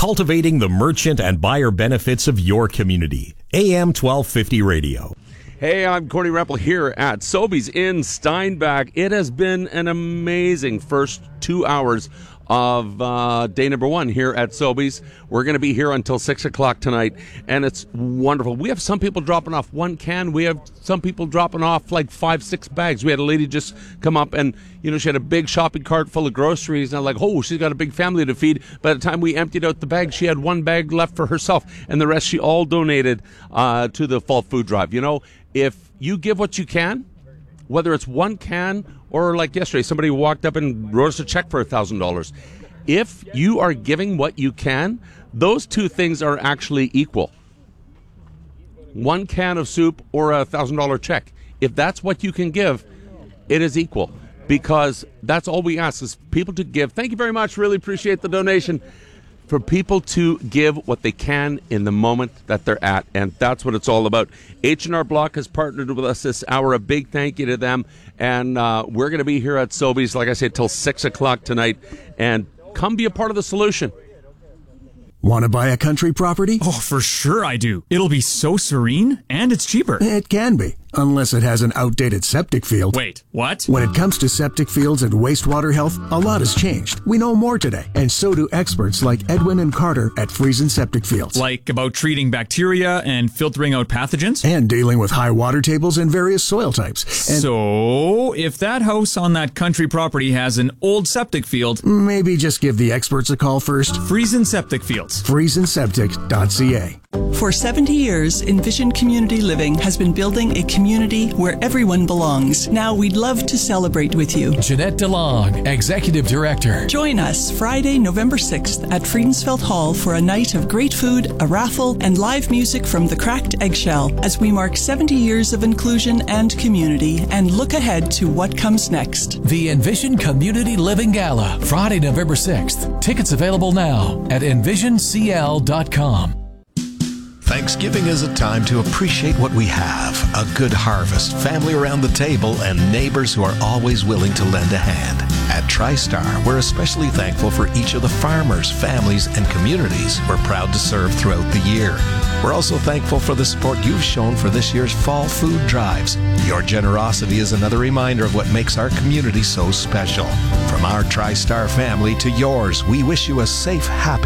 cultivating the merchant and buyer benefits of your community. AM 1250 Radio. Hey, I'm Corny Rempel here at Sobeys in Steinbach. It has been an amazing first 2 hours of day number one here at Sobeys. We're going to be here until 6 o'clock tonight, and it's wonderful. We have some people dropping off one can. We have some people dropping off like 5-6 bags. We had a lady just come up, and she had a big shopping cart full of groceries, and I'm like, oh, she's got a big family to feed. By the time we emptied out the bag, she had one bag left for herself, and the rest she all donated to the fall food drive. If you give what you can, whether it's one can or like yesterday, somebody walked up and wrote us a check for $1,000. If you are giving what you can, those two things are actually equal. One can of soup or a $1,000 check. If that's what you can give, it is equal, because that's all we ask is people to give. Thank you very much. Really appreciate the donation. For people to give what they can in the moment that they're at, and that's what it's all about. H&R Block has partnered with us this hour. A big thank you to them, and we're going to be here at Sobeys, like I said, till 6 o'clock tonight, and come be a part of the solution. Want to buy a country property? Oh, for sure I do. It'll be so serene, and it's cheaper. It can be, unless it has an outdated septic field. Wait, what? When it comes to septic fields and wastewater health, a lot has changed. We know more today, and so do experts like Edwin and Carter at Friesen Septic Fields. Like about treating bacteria and filtering out pathogens? And dealing with high water tables and various soil types. And so, if that house on that country property has an old septic field, maybe just give the experts a call first. Friesen Septic Fields. FriesenSeptic.ca. For 70 years, Envision Community Living has been building a community where everyone belongs. Now we'd love to celebrate with you. Jeanette DeLong, Executive Director. Join us Friday, November 6th at Friedensfeld Hall for a night of great food, a raffle, and live music from the Cracked Eggshell as we mark 70 years of inclusion and community and look ahead to what comes next. The Envision Community Living Gala, Friday, November 6th. Tickets available now at envisioncl.com. Thanksgiving is a time to appreciate what we have. A good harvest, family around the table, and neighbors who are always willing to lend a hand. At TriStar, we're especially thankful for each of the farmers, families, and communities we're proud to serve throughout the year. We're also thankful for the support you've shown for this year's fall food drives. Your generosity is another reminder of what makes our community so special. From our TriStar family to yours, we wish you a safe, happy